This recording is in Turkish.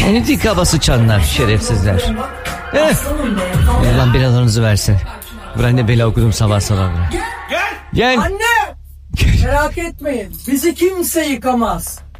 Entrika sıçanlar, şerefsizler. Allah belalarınızı versin. Ben de bela okudum sabah sabah. Gel. Anne! Merak etmeyin. Bizi kimse yıkamaz.